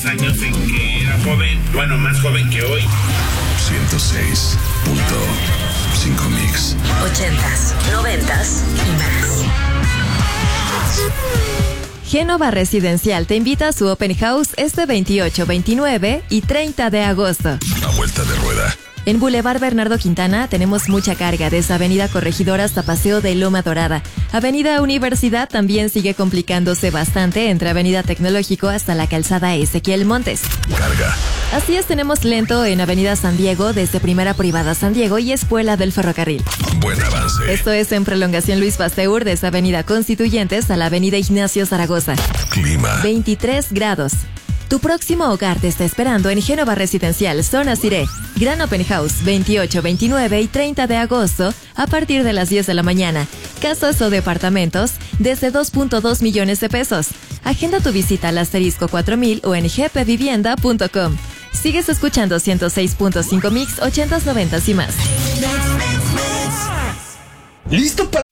Años en que era joven, bueno, más joven que hoy. 106.5 Mix. 80s, 90s y más. Génova Residencial te invita a su Open House este 28, 29 y 30 de agosto. A vuelta de rueda. En Boulevard Bernardo Quintana tenemos mucha carga desde Avenida Corregidora hasta Paseo de Loma Dorada. Avenida Universidad también sigue complicándose bastante entre Avenida Tecnológico hasta la calzada Ezequiel Montes. Carga. Así es, tenemos lento en Avenida San Diego desde Primera Privada San Diego y Escuela del Ferrocarril. Buen avance. Esto es en Prolongación Luis Pasteur desde Avenida Constituyentes a la Avenida Ignacio Zaragoza. Clima. 23 grados. Tu próximo hogar te está esperando en Génova Residencial, Zona Ciré. Gran Open House, 28, 29 y 30 de agosto, a partir de las 10 de la mañana. Casas o departamentos, desde 2.2 millones de pesos. Agenda tu visita al asterisco 4000 o en gpvivienda.com. Sigues escuchando 106.5 Mix, 80s, 90s y más. ¿Listo para